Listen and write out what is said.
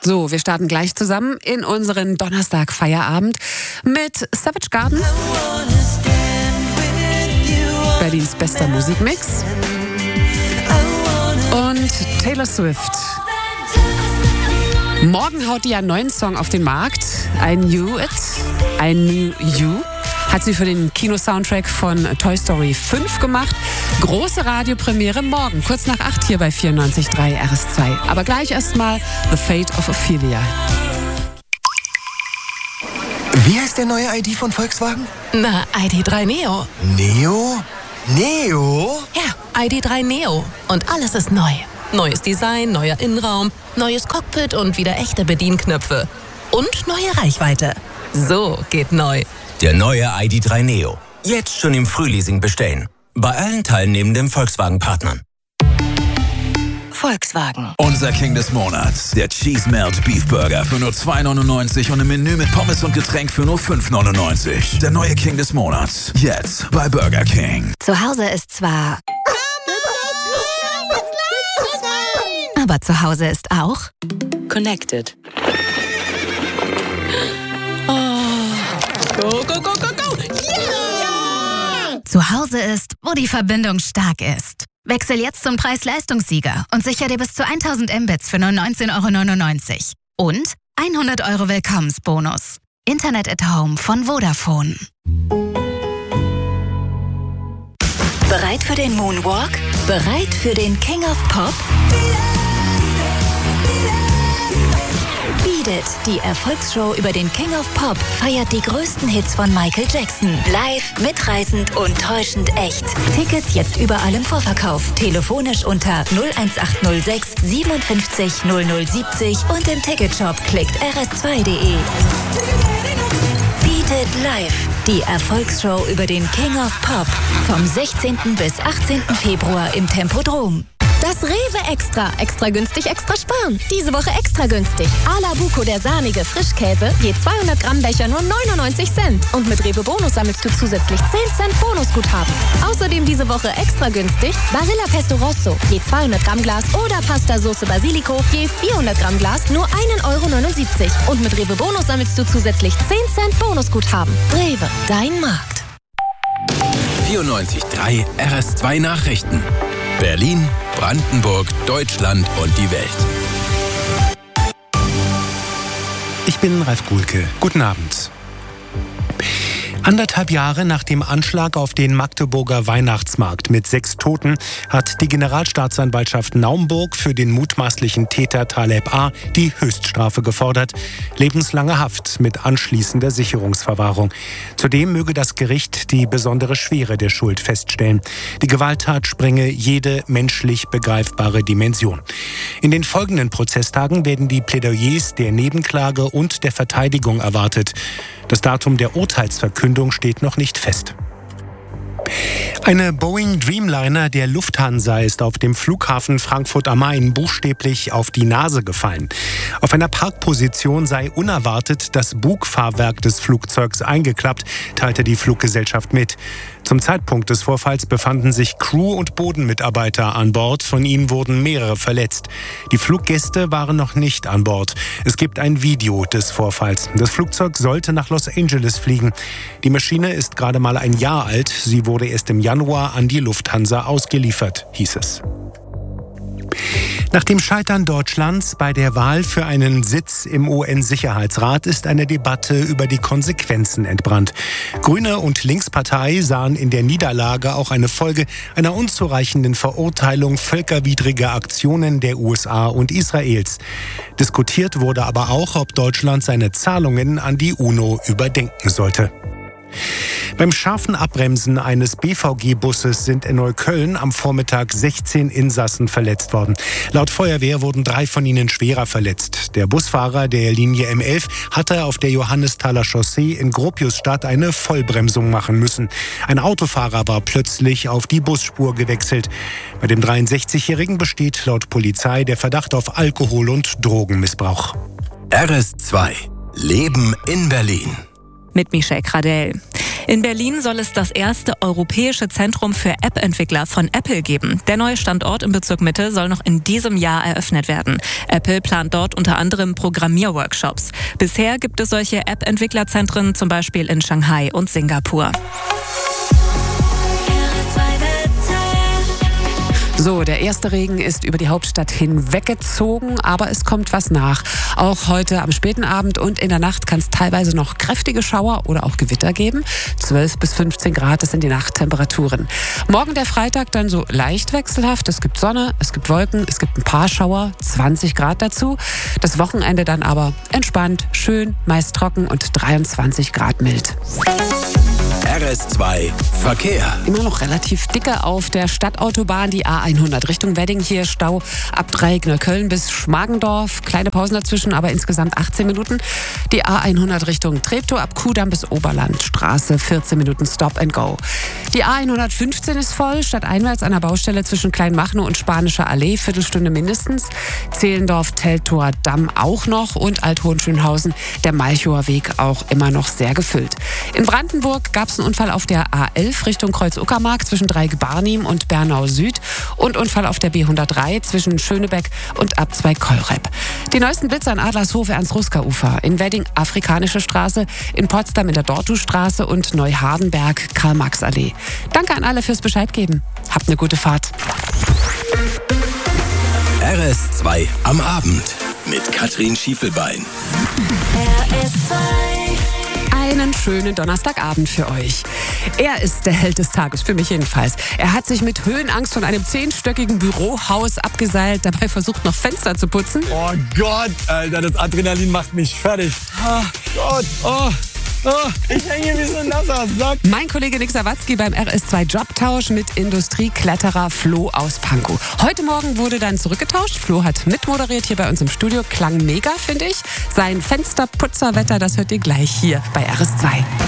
So, wir starten gleich zusammen in unseren Donnerstag-Feierabend mit Savage Garden, Berlins bester Musikmix, und Taylor Swift. Morgen haut die einen neuen Song auf den Markt, I Knew It, I Knew You. Hat sie für den Kino-Soundtrack von Toy Story 5 gemacht. Große Radiopremiere morgen, kurz nach 8 hier bei 94.3 RS2. Aber gleich erstmal The Fate of Ophelia. Wie heißt der neue ID von Volkswagen? Na, ID.3 Neo. Neo? Neo? Ja, ID.3 Neo. Und alles ist neu. Neues Design, neuer Innenraum, neues Cockpit und wieder echte Bedienknöpfe. Und neue Reichweite. So geht neu. Der neue ID.3 Neo. Jetzt schon im Frühleasing bestellen. Bei allen teilnehmenden Volkswagen-Partnern. Volkswagen. Unser King des Monats. Der Cheese Melt Beef Burger für nur 2,99 und im Menü mit Pommes und Getränk für nur 5,99. Der neue King des Monats. Jetzt bei Burger King. Zu Hause ist zwar... Aber zu Hause ist auch... Connected. Go, go, go, go, go! Yeah! Zu Hause ist, wo die Verbindung stark ist. Wechsel jetzt zum Preis-Leistungssieger und sichere dir bis zu 1000 Mbits für nur 19,99 € und 100 € Willkommensbonus. Internet at Home von Vodafone. Bereit für den Moonwalk? Bereit für den King of Pop? Beat It, die Erfolgsshow über den King of Pop, feiert die größten Hits von Michael Jackson. Live, mitreißend und täuschend echt. Tickets jetzt überall im Vorverkauf. Telefonisch unter 01806 57 0070 und im Ticketshop klickt rs2.de. Beat It Live, die Erfolgsshow über den King of Pop. Vom 16. bis 18. Februar im Tempodrom. Das Rewe Extra. Extra günstig, extra sparen. Diese Woche extra günstig. Ala Buco, der sahnige Frischkäse, je 200 Gramm Becher nur 99 Cent. Und mit Rewe Bonus sammelst du zusätzlich 10 Cent Bonusguthaben. Außerdem diese Woche extra günstig Barilla Pesto Rosso, je 200 Gramm Glas oder Pasta Soße Basilico, je 400 Gramm Glas nur 1,79 €. Und mit Rewe Bonus sammelst du zusätzlich 10 Cent Bonusguthaben. Rewe, dein Markt. 94.3 RS2 Nachrichten. Berlin, Brandenburg, Deutschland und die Welt. Ich bin Ralf Guhlke. Guten Abend. 1,5 Jahre nach dem Anschlag auf den Magdeburger Weihnachtsmarkt mit 6 Toten hat die Generalstaatsanwaltschaft Naumburg für den mutmaßlichen Täter Taleb A. die Höchststrafe gefordert. Lebenslange Haft mit anschließender Sicherungsverwahrung. Zudem möge das Gericht die besondere Schwere der Schuld feststellen. Die Gewalttat sprenge jede menschlich begreifbare Dimension. In den folgenden Prozesstagen werden die Plädoyers der Nebenklage und der Verteidigung erwartet. Das Datum der Urteilsverkündung steht noch nicht fest. Eine Boeing Dreamliner der Lufthansa ist auf dem Flughafen Frankfurt am Main buchstäblich auf die Nase gefallen. Auf einer Parkposition sei unerwartet das Bugfahrwerk des Flugzeugs eingeklappt, teilte die Fluggesellschaft mit. Zum Zeitpunkt des Vorfalls befanden sich Crew- und Bodenmitarbeiter an Bord. Von ihnen wurden mehrere verletzt. Die Fluggäste waren noch nicht an Bord. Es gibt ein Video des Vorfalls. Das Flugzeug sollte nach Los Angeles fliegen. Die Maschine ist gerade mal ein Jahr alt. Sie wurde erst im Januar an die Lufthansa ausgeliefert, hieß es. Nach dem Scheitern Deutschlands bei der Wahl für einen Sitz im UN-Sicherheitsrat ist eine Debatte über die Konsequenzen entbrannt. Grüne und Linkspartei sahen in der Niederlage auch eine Folge einer unzureichenden Verurteilung völkerwidriger Aktionen der USA und Israels. Diskutiert wurde aber auch, ob Deutschland seine Zahlungen an die UNO überdenken sollte. Beim scharfen Abbremsen eines BVG-Busses sind in Neukölln am Vormittag 16 Insassen verletzt worden. Laut Feuerwehr wurden 3 von ihnen schwerer verletzt. Der Busfahrer der Linie M11 hatte auf der Johannesthaler Chaussee in Gropiusstadt eine Vollbremsung machen müssen. Ein Autofahrer war plötzlich auf die Busspur gewechselt. Bei dem 63-Jährigen besteht laut Polizei der Verdacht auf Alkohol- und Drogenmissbrauch. RS2 Leben in Berlin. Mit Michelle Cradell. In Berlin soll es das erste europäische Zentrum für App-Entwickler von Apple geben. Der neue Standort im Bezirk Mitte soll noch in diesem Jahr eröffnet werden. Apple plant dort unter anderem Programmierworkshops. Bisher gibt es solche App-Entwicklerzentren zum Beispiel in Shanghai und Singapur. So, der erste Regen ist über die Hauptstadt hinweggezogen, aber es kommt was nach. Auch heute am späten Abend und in der Nacht kann es teilweise noch kräftige Schauer oder auch Gewitter geben. 12 bis 15 Grad, das sind die Nachttemperaturen. Morgen der Freitag dann so leicht wechselhaft. Es gibt Sonne, es gibt Wolken, es gibt ein paar Schauer, 20 Grad dazu. Das Wochenende dann aber entspannt, schön, meist trocken und 23 Grad mild. RS2 Verkehr. Immer noch relativ dicke auf der Stadtautobahn, die A100 Richtung Wedding. Hier Stau ab Dreieck Neukölln bis Schmargendorf. Kleine Pausen dazwischen, aber insgesamt 18 Minuten. Die A100 Richtung Treptow ab Kudamm bis Oberlandstraße. 14 Minuten Stop and Go. Die A115 ist voll, stadteinwärts an der Baustelle zwischen Kleinmachnow und Spanischer Allee. Viertelstunde mindestens. Zehlendorf, Teltower Damm auch noch und Althohenschönhausen. Der Malchower Weg auch immer noch sehr gefüllt. In Brandenburg gab es einen Unfall auf der A11 Richtung Kreuz-Uckermark zwischen Dreieck-Barnim und Bernau Süd und Unfall auf der B103 zwischen Schönebeck und Abzweig-Kolrep. Die neuesten Blitze an Adlershof, Ernst-Ruska-Ufer, in Wedding Afrikanische Straße, in Potsdam in der Dortustraße und Neuhardenberg Karl-Marx-Allee. Danke an alle fürs Bescheid geben. Habt eine gute Fahrt. RS2 am Abend mit Katrin Schiefelbein. RS2. Einen schönen Donnerstagabend für euch. Er ist der Held des Tages, für mich jedenfalls. Er hat sich mit Höhenangst von einem 10-stöckigen Bürohaus abgeseilt, dabei versucht noch Fenster zu putzen. Oh Gott, Alter, das Adrenalin macht mich fertig. Oh Gott, oh. Ich hänge wie so ein nasser Sack. Mein Kollege Nick Sawatzki beim RS2 Jobtausch mit Industriekletterer Flo aus Pankow. Heute Morgen wurde dann zurückgetauscht. Flo hat mitmoderiert hier bei uns im Studio. Klang mega, finde ich. Sein Fensterputzerwetter, das hört ihr gleich hier bei RS2.